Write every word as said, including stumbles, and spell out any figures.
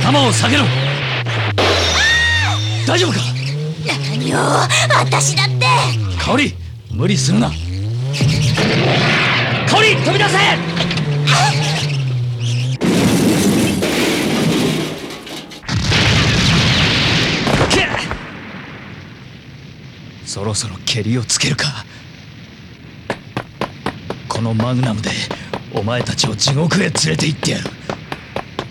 頭を下げろ。大丈夫か？ 何を、私だって。 香織、無理するな。香織、飛び出せ。そろそろケリをつけるか。このマグナムでお前たちを地獄へ連れて行ってやる。